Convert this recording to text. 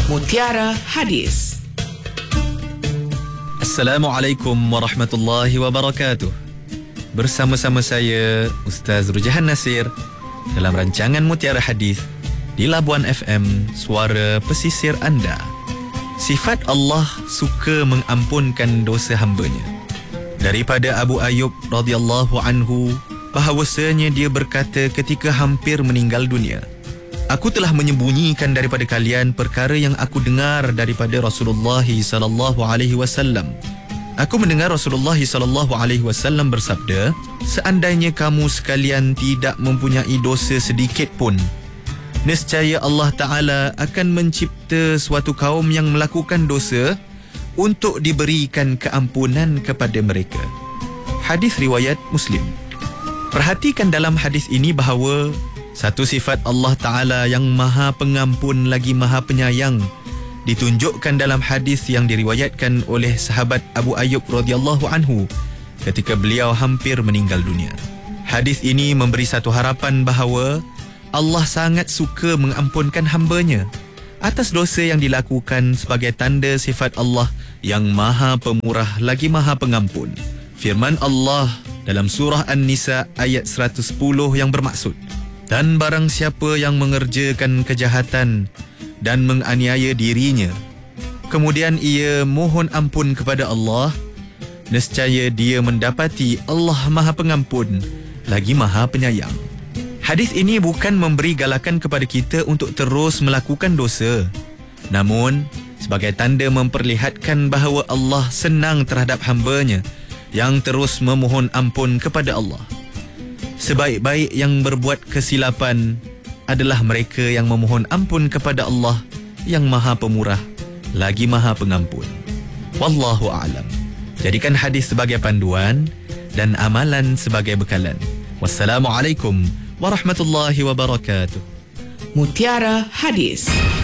Mutiara Hadis. Assalamualaikum warahmatullahi wabarakatuh. Bersama-sama saya Ustaz Rujahan Nasir dalam rancangan Mutiara Hadis di Labuan FM, suara pesisir anda. Sifat Allah suka mengampunkan dosa hambanya. Daripada Abu Ayyub radhiyallahu anhu, bahawasanya dia berkata ketika hampir meninggal dunia, aku telah menyembunyikan daripada kalian perkara yang aku dengar daripada Rasulullah sallallahu alaihi wasallam. Aku mendengar Rasulullah sallallahu alaihi wasallam bersabda, seandainya kamu sekalian tidak mempunyai dosa sedikit pun, nescaya Allah Ta'ala akan mencipta suatu kaum yang melakukan dosa untuk diberikan keampunan kepada mereka. Hadis riwayat Muslim. Perhatikan dalam hadis ini bahawa satu sifat Allah Ta'ala yang maha pengampun lagi maha penyayang ditunjukkan dalam hadis yang diriwayatkan oleh sahabat Abu Ayyub radhiyallahu anhu ketika beliau hampir meninggal dunia. Hadis ini memberi satu harapan bahawa Allah sangat suka mengampunkan hambanya atas dosa yang dilakukan sebagai tanda sifat Allah yang maha pemurah lagi maha pengampun. Firman Allah dalam surah An-Nisa ayat 110 yang bermaksud, dan barang siapa yang mengerjakan kejahatan dan menganiaya dirinya, kemudian ia mohon ampun kepada Allah, nescaya dia mendapati Allah maha pengampun lagi maha penyayang. Hadis ini bukan memberi galakan kepada kita untuk terus melakukan dosa, namun sebagai tanda memperlihatkan bahawa Allah senang terhadap hambanya yang terus memohon ampun kepada Allah. Sebaik-baik yang berbuat kesilapan adalah mereka yang memohon ampun kepada Allah yang maha pemurah lagi maha pengampun. Wallahu a'lam. Jadikan hadis sebagai panduan dan amalan sebagai bekalan. Wassalamualaikum warahmatullahi wabarakatuh. Mutiara Hadis.